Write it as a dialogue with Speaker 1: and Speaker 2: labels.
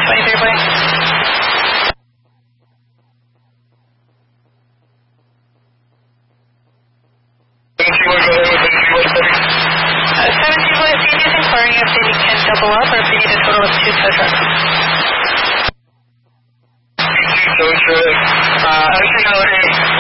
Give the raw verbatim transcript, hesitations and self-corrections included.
Speaker 1: twenty-three Boy. Uh, seventeen Boy, if you need inquiring if they can double up or if you need a total of two tow trucks.
Speaker 2: So, sure. Uh, I think I'll